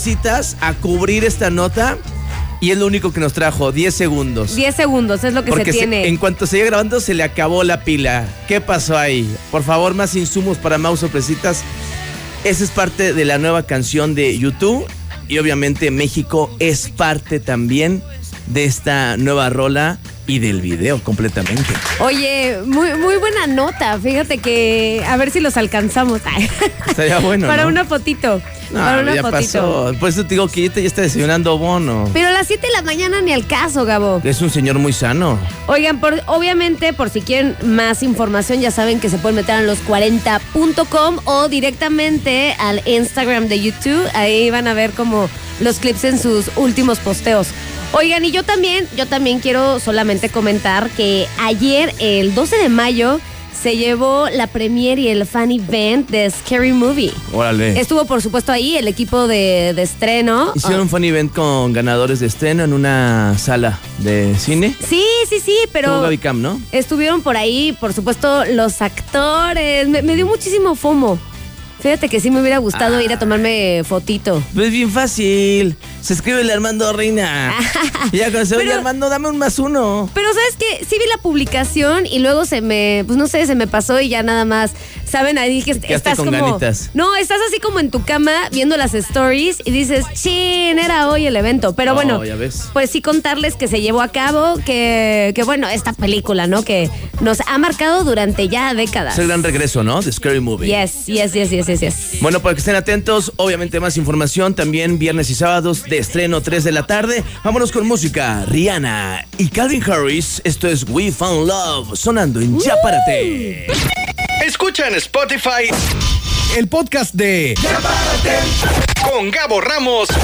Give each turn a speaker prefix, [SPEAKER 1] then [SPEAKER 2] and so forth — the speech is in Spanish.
[SPEAKER 1] citas a cubrir esta nota y es lo único que nos trajo, 10 segundos.
[SPEAKER 2] 10 segundos es lo que
[SPEAKER 1] Porque
[SPEAKER 2] se tiene.
[SPEAKER 1] en cuanto se iba grabando se le acabó la pila. ¿Qué pasó ahí? Por favor, más insumos para Mau Sorpresitas. Esa es parte de la nueva canción de YouTube y obviamente México es parte también de esta nueva rola y del video completamente.
[SPEAKER 2] Oye, muy buena nota. Fíjate que a ver si los alcanzamos.
[SPEAKER 1] Estaría bueno,
[SPEAKER 2] para
[SPEAKER 1] ¿no?
[SPEAKER 2] una fotito.
[SPEAKER 1] No,
[SPEAKER 2] para una
[SPEAKER 1] ya
[SPEAKER 2] fotito.
[SPEAKER 1] pasó. Por eso te digo que ya está desayunando Bono.
[SPEAKER 2] Pero a las 7 de la mañana ni al caso, Gabo.
[SPEAKER 1] Es un señor muy sano.
[SPEAKER 2] Oigan, obviamente, por si quieren más información, ya saben que se pueden meter a los40.com o directamente al Instagram de YouTube. Ahí van a ver como los clips en sus últimos posteos. Oigan, y yo también quiero solamente comentar que ayer, el 12 de mayo, se llevó la premiere y el fan event de Scary Movie.
[SPEAKER 1] Órale.
[SPEAKER 2] Estuvo, por supuesto, ahí el equipo de estreno.
[SPEAKER 1] Hicieron un fan event con ganadores de estreno en una sala de cine.
[SPEAKER 2] Sí, pero
[SPEAKER 1] Estuvo Gaby Cam, ¿no?
[SPEAKER 2] estuvieron por ahí, por supuesto, los actores. Me dio muchísimo FOMO. Fíjate que sí me hubiera gustado ir a tomarme fotito.
[SPEAKER 1] Pues bien fácil. Se escribe el Armando Reina. Y ya cuando se oye Armando, dame un +1.
[SPEAKER 2] Pero ¿sabes qué? Sí vi la publicación y luego se me pasó y ya nada más. ¿Saben? Ahí que estás
[SPEAKER 1] con
[SPEAKER 2] como...
[SPEAKER 1] ganitas.
[SPEAKER 2] No, estás así como en tu cama viendo las stories y dices, chin, era hoy el evento. Pero bueno,
[SPEAKER 1] ya ves.
[SPEAKER 2] pues sí contarles que se llevó a cabo, que bueno, esta película, ¿no? Que nos ha marcado durante ya décadas.
[SPEAKER 1] Es el gran regreso, ¿no? De Scary Movie.
[SPEAKER 2] Yes.
[SPEAKER 1] Bueno, para que estén atentos, obviamente más información también viernes y sábados de estreno 3 de la tarde. Vámonos con música. Rihanna y Calvin Harris. Esto es We Found Love sonando en Ya Párate.
[SPEAKER 3] Escucha en Spotify
[SPEAKER 4] El podcast de
[SPEAKER 3] Ya Párate con Gabo Ramos